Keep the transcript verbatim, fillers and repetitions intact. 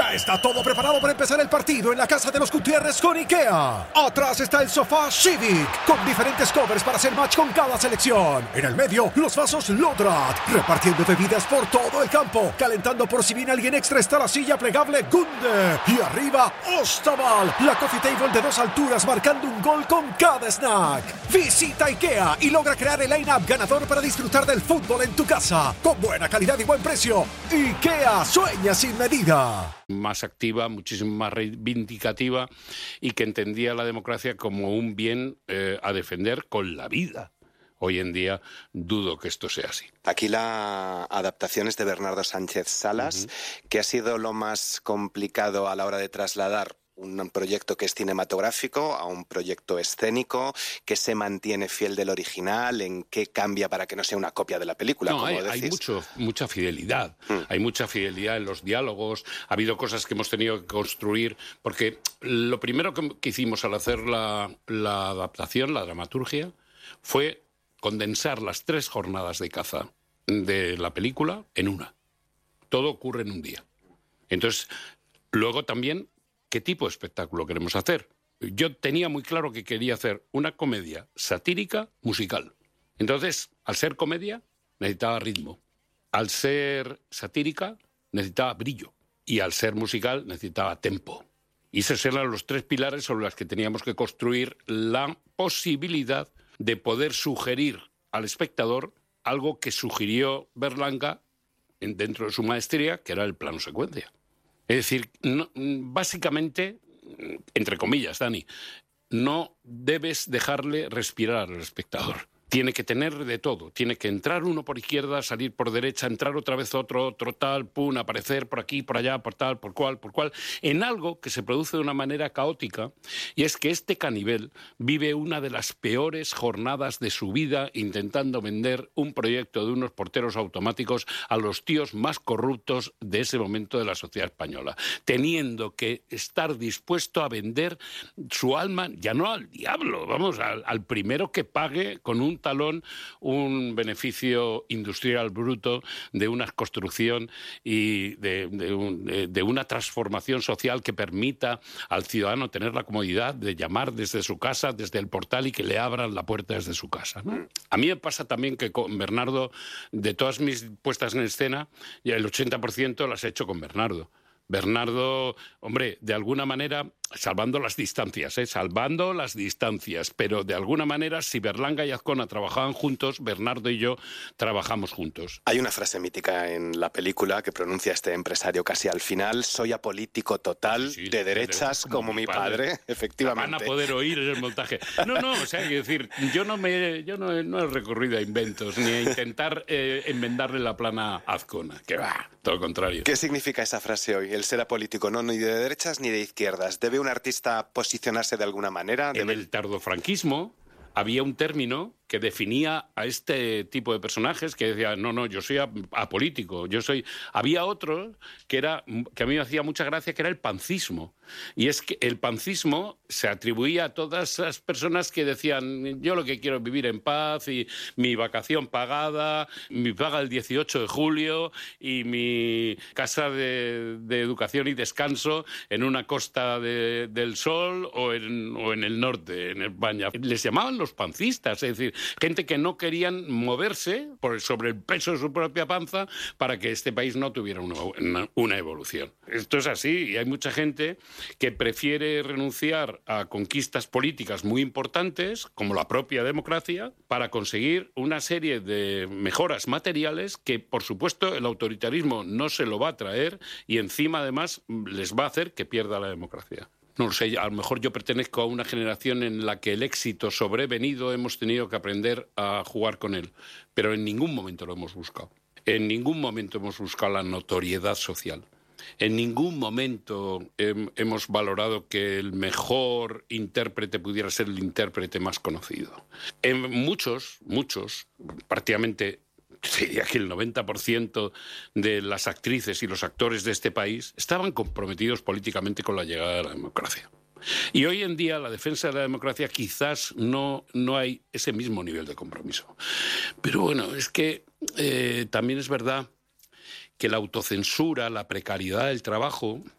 Ya está todo preparado para empezar el partido en la casa de los Gutiérrez con IKEA. Atrás está el sofá Civic, con diferentes covers para hacer match con cada selección. En el medio, los vasos Lodrat, repartiendo bebidas por todo el campo. Calentando por si viene alguien extra está la silla plegable Gunde. Y arriba, Ostaval, la coffee table de dos alturas marcando un gol con cada snack. Visita IKEA y logra crear el line-up ganador para disfrutar del fútbol en tu casa. Con buena calidad y buen precio. IKEA, sueña sin medida. Más activa, muchísimo más reivindicativa y que entendía la democracia como un bien eh, a defender con la vida. Hoy en día dudo que esto sea así. Aquí la adaptación es de Bernardo Sánchez Salas, uh-huh. que ha sido lo más complicado a la hora de trasladar un proyecto que es cinematográfico a un proyecto escénico, que se mantiene fiel del original, en qué cambia para que no sea una copia de la película, no, como hay, decís. hay mucho, mucha fidelidad, mm. hay mucha fidelidad en los diálogos, ha habido cosas que hemos tenido que construir, porque lo primero que, que hicimos al hacer la, la adaptación, la dramaturgia, fue condensar las tres jornadas de caza de la película en una. Todo ocurre en un día. Entonces, luego también, ¿qué tipo de espectáculo queremos hacer? Yo tenía muy claro que quería hacer una comedia satírica musical. Entonces, al ser comedia, necesitaba ritmo. Al ser satírica, necesitaba brillo. Y al ser musical, necesitaba tempo. Y esos eran los tres pilares sobre los que teníamos que construir la posibilidad de poder sugerir al espectador algo que sugirió Berlanga dentro de su maestría, que era el plano secuencia. Es decir, no, básicamente, entre comillas, Dani, no debes dejarle respirar al espectador. Tiene que tener de todo. Tiene que entrar uno por izquierda, salir por derecha, entrar otra vez otro, otro tal, pum, aparecer por aquí, por allá, por tal, por cual, por cual, en algo que se produce de una manera caótica, y es que este Canivel vive una de las peores jornadas de su vida intentando vender un proyecto de unos porteros automáticos a los tíos más corruptos de ese momento de la sociedad española, teniendo que estar dispuesto a vender su alma, ya no al diablo, vamos, al, al primero que pague con un talón un beneficio industrial bruto de una construcción y de, de, un, de, de una transformación social que permita al ciudadano tener la comodidad de llamar desde su casa, desde el portal, y que le abran la puerta desde su casa, ¿no? A mí me pasa también que con Bernardo, de todas mis puestas en escena, ya el ochenta por ciento las he hecho con Bernardo. Bernardo, hombre, de alguna manera, salvando las distancias, ¿eh? salvando las distancias, pero de alguna manera, si Berlanga y Azcona trabajaban juntos, Bernardo y yo trabajamos juntos. Hay una frase mítica en la película que pronuncia este empresario casi al final: soy apolítico total, sí, sí, de derechas como, como mi padre, padre. Efectivamente. La van a poder oír en el montaje. No, no, o sea, hay que decir, yo no me, yo no, no he recurrido a inventos, ni a intentar eh, enmendarle la plana a Azcona, que va, todo lo contrario. ¿Qué significa esa frase hoy? El ser apolítico, no, ni de derechas ni de izquierdas. ¿Debe un artista posicionarse de alguna manera? ¿Debe... En el tardofranquismo había un término que definía a este tipo de personajes, que decía, no, no, yo soy apolítico, yo soy... Había otro que, era, que a mí me hacía mucha gracia, que era el pancismo. Y es que el pancismo se atribuía a todas esas personas que decían, yo lo que quiero es vivir en paz, y mi vacación pagada, mi paga el dieciocho de julio, y mi casa de, de educación y descanso en una costa de, del sol o en, o en el norte, en España. Les llamaban los pancistas, es decir, gente que no querían moverse por sobre el peso de su propia panza para que este país no tuviera una, una, una evolución. Esto es así, y hay mucha gente que prefiere renunciar a conquistas políticas muy importantes, como la propia democracia, para conseguir una serie de mejoras materiales que, por supuesto, el autoritarismo no se lo va a traer, y encima, además, les va a hacer que pierda la democracia. No lo sé, a lo mejor yo pertenezco a una generación en la que el éxito sobrevenido hemos tenido que aprender a jugar con él, pero en ningún momento lo hemos buscado. En ningún momento hemos buscado la notoriedad social. En ningún momento eh, hemos valorado que el mejor intérprete pudiera ser el intérprete más conocido. En muchos, muchos, prácticamente... diría que el noventa por ciento de las actrices y los actores de este país estaban comprometidos políticamente con la llegada de la democracia. Y hoy en día la defensa de la democracia quizás no, no hay ese mismo nivel de compromiso. Pero bueno, es que eh, también es verdad que la autocensura, la precariedad del trabajo,